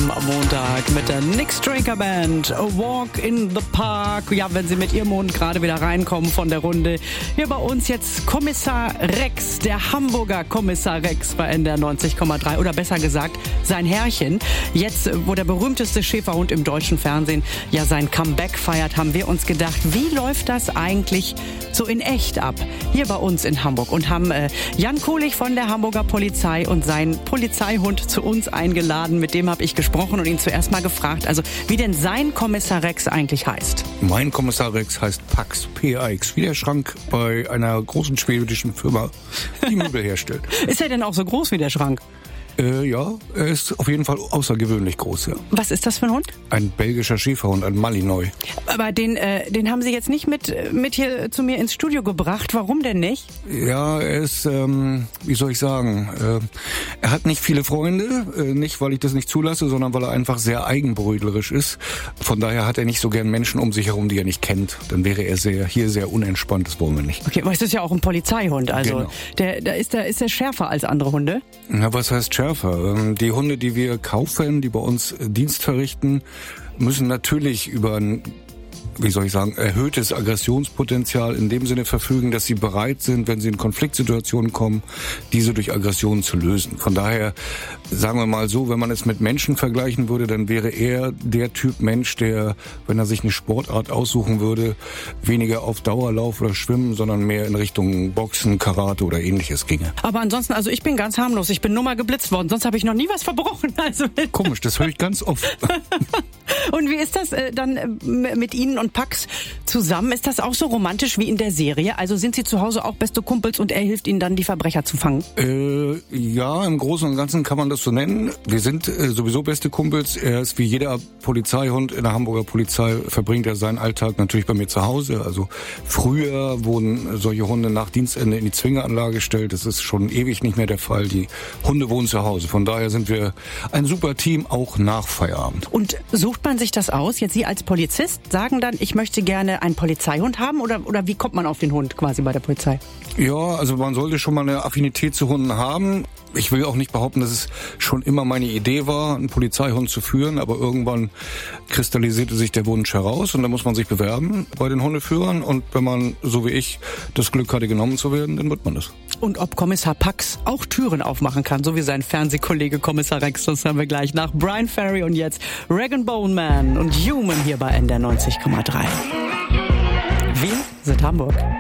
am Montag mit der Nick Straker Band. A Walk in the Park. Ja, wenn Sie mit Ihrem Hund gerade wieder reinkommen von der Runde. Hier bei uns jetzt Kommissar Rex, der Hamburger Kommissar Rex bei NDR 90,3. Oder besser gesagt, sein Herrchen. Jetzt, wo der berühmteste Schäferhund im deutschen Fernsehen ja sein Comeback feiert, haben wir uns gedacht, wie läuft das eigentlich so in echt ab? Hier bei uns in Hamburg. Und haben Jan Kulich von der Hamburger Polizei und sein Polizeihund zu uns eingeladen. Mit dem habe ich gesprochen und ihn zuerst mal gefragt, also wie denn sein Kommissar Rex eigentlich heißt. Mein Kommissar Rex heißt Pax, P-A-X, wie der Schrank bei einer großen schwedischen Firma, die Möbel herstellt. Ist er denn auch so groß wie der Schrank? Ja, er ist auf jeden Fall außergewöhnlich groß, ja. Was ist das für ein Hund? Ein belgischer Schäferhund, ein Malinois. Aber den haben Sie jetzt nicht mit hier zu mir ins Studio gebracht. Warum denn nicht? Ja, er ist, wie soll ich sagen, er hat nicht viele Freunde, nicht weil ich das nicht zulasse, sondern weil er einfach sehr eigenbrötlerisch ist. Von daher hat er nicht so gern Menschen um sich herum, die er nicht kennt. Dann wäre er hier sehr unentspannt, das wollen wir nicht. Okay, aber es ist ja auch ein Polizeihund, also genau. Ist der schärfer als andere Hunde? Na, was heißt schärfer? Die Hunde, die wir kaufen, die bei uns Dienst verrichten, müssen natürlich über ein, wie soll ich sagen, erhöhtes Aggressionspotenzial in dem Sinne verfügen, dass sie bereit sind, wenn sie in Konfliktsituationen kommen, diese durch Aggressionen zu lösen. Von daher, sagen wir mal so, wenn man es mit Menschen vergleichen würde, dann wäre er der Typ Mensch, der, wenn er sich eine Sportart aussuchen würde, weniger auf Dauerlauf oder Schwimmen, sondern mehr in Richtung Boxen, Karate oder Ähnliches ginge. Aber ansonsten, also ich bin ganz harmlos. Ich bin nur mal geblitzt worden, sonst habe ich noch nie was verbrochen. Also komisch, das höre ich ganz oft. Und wie ist das dann mit Ihnen und Pax zusammen? Ist das auch so romantisch wie in der Serie? Also sind Sie zu Hause auch beste Kumpels und er hilft Ihnen dann, die Verbrecher zu fangen? Ja, im Großen und Ganzen kann man das so nennen. Wir sind sowieso beste Kumpels. Er ist wie jeder Polizeihund in der Hamburger Polizei, verbringt er seinen Alltag natürlich bei mir zu Hause. Also früher wurden solche Hunde nach Dienstende in die Zwingeranlage gestellt. Das ist schon ewig nicht mehr der Fall. Die Hunde wohnen zu Hause. Von daher sind wir ein super Team, auch nach Feierabend. Und sucht man sich das aus? Jetzt Sie als Polizist sagen dann, ich möchte gerne einen Polizeihund haben oder wie kommt man auf den Hund quasi bei der Polizei? Ja, also man sollte schon mal eine Affinität zu Hunden haben. Ich will auch nicht behaupten, dass es schon immer meine Idee war, einen Polizeihund zu führen, aber irgendwann kristallisierte sich der Wunsch heraus und dann muss man sich bewerben bei den Hundeführern und wenn man, so wie ich, das Glück hatte, genommen zu werden, dann wird man das. Und ob Kommissar Pax auch Türen aufmachen kann, so wie sein Fernsehkollege Kommissar Rex, das haben wir gleich nach Brian Ferry und jetzt Rag & Bone Man und Human hier bei NDR 90,3. Wir sind Hamburg.